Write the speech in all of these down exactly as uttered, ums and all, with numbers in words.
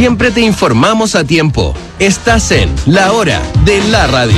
siempre te informamos a tiempo. Estás en La Hora de la Radio.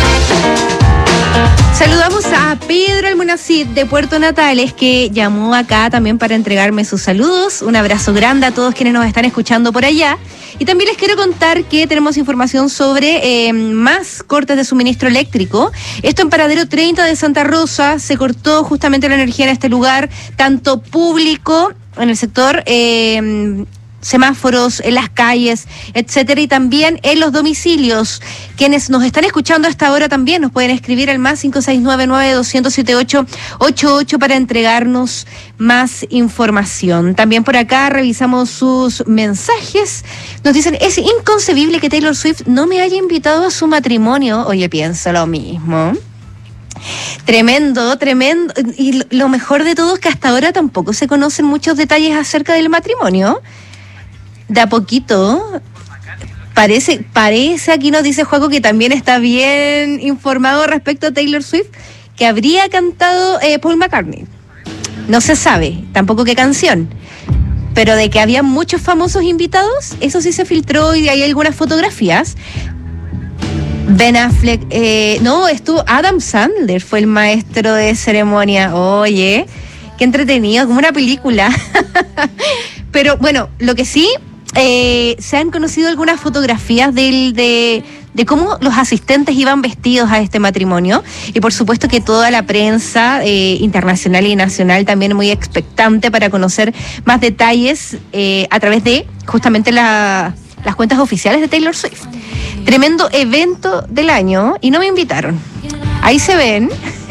Saludamos a Pedro Almonacid de Puerto Natales, que llamó acá también para entregarme sus saludos. Un abrazo grande a todos quienes nos están escuchando por allá. Y también les quiero contar que tenemos información sobre eh, más cortes de suministro eléctrico. Esto en Paradero treinta de Santa Rosa. Se cortó justamente la energía en este lugar, tanto público, en el sector Eh, semáforos, en las calles, etcétera, y también en los domicilios. Quienes nos están escuchando hasta ahora también nos pueden escribir al más cinco seis nueve nueve dos cero siete ocho ocho ocho para entregarnos más información. También por acá revisamos sus mensajes. Nos dicen, es inconcebible que Taylor Swift no me haya invitado a su matrimonio. Oye, pienso lo mismo. Tremendo, tremendo. Y lo mejor de todo es que hasta ahora tampoco se conocen muchos detalles acerca del matrimonio. De a poquito, parece, parece, aquí nos dice Juaco que también está bien informado respecto a Taylor Swift, que habría cantado eh, Paul McCartney. No se sabe tampoco qué canción, pero de que había muchos famosos invitados, eso sí se filtró y hay algunas fotografías. Ben Affleck, eh, no, estuvo Adam Sandler, fue el maestro de ceremonia. Oye, qué entretenido, como una película. Pero bueno, lo que sí, eh, se han conocido algunas fotografías del, de, de cómo los asistentes iban vestidos a este matrimonio, y por supuesto que toda la prensa eh, internacional y nacional también muy expectante para conocer más detalles eh, a través de justamente la, las cuentas oficiales de Taylor Swift. Tremendo evento del año y no me invitaron. Ahí se ven.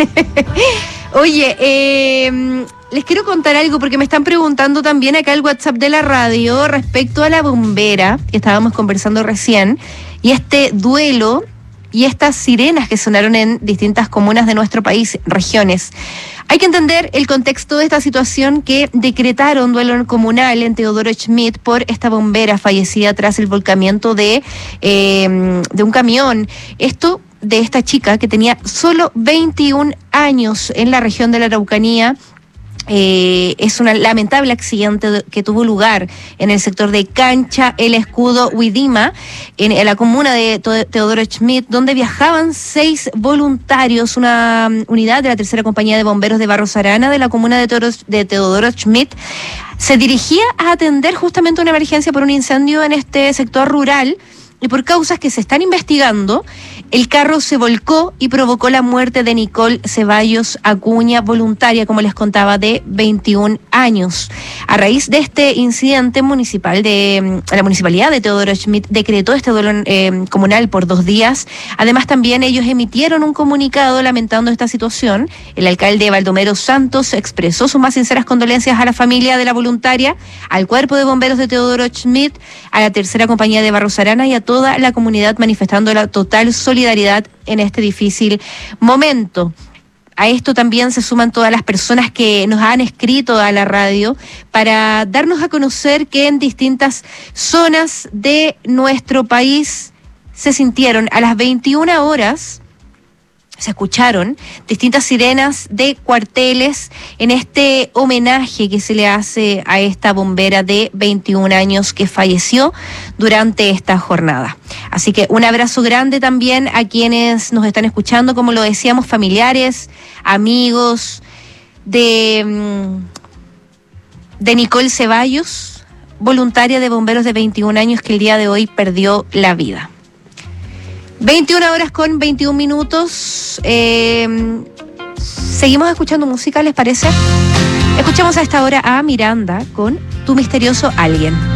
Oye, eh... les quiero contar algo porque me están preguntando también acá el WhatsApp de la radio respecto a la bombera que estábamos conversando recién y este duelo y estas sirenas que sonaron en distintas comunas de nuestro país, regiones. Hay que entender el contexto de esta situación, que decretaron duelo comunal en Teodoro Schmidt por esta bombera fallecida tras el volcamiento de, eh, de un camión. Esto de esta chica que tenía solo veintiún años en la región de la Araucanía. Eh, es un lamentable accidente que tuvo lugar en el sector de Cancha, El Escudo, Huidima, en, en la comuna de Teodoro Schmidt, donde viajaban seis voluntarios, una um, unidad de la tercera compañía de bomberos de Barros Arana de la comuna de Teodoro, de Teodoro Schmidt. Se dirigía a atender justamente una emergencia por un incendio en este sector rural. Y por causas que se están investigando, el carro se volcó y provocó la muerte de Nicole Ceballos Acuña, voluntaria, como les contaba, de veintiún años. A raíz de este incidente municipal, de la municipalidad de Teodoro Schmidt decretó este duelo eh, comunal por dos días. Además, también ellos emitieron un comunicado lamentando esta situación. El alcalde Baldomero Santos expresó sus más sinceras condolencias a la familia de la voluntaria, al cuerpo de bomberos de Teodoro Schmidt, a la tercera compañía de Barros Arana y a toda la comunidad, manifestando la total solidaridad en este difícil momento. A esto también se suman todas las personas que nos han escrito a la radio para darnos a conocer que en distintas zonas de nuestro país se sintieron a las veintiuna horas. Se escucharon distintas sirenas de cuarteles en este homenaje que se le hace a esta bombera de veintiún años que falleció durante esta jornada. Así que un abrazo grande también a quienes nos están escuchando, como lo decíamos, familiares, amigos de, de Nicole Ceballos, voluntaria de bomberos de veintiún años que el día de hoy perdió la vida. veintiuna horas con veintiún minutos. Eh, seguimos escuchando música, ¿les parece? Escuchamos a esta hora a Miranda con Tu Misterioso Alguien.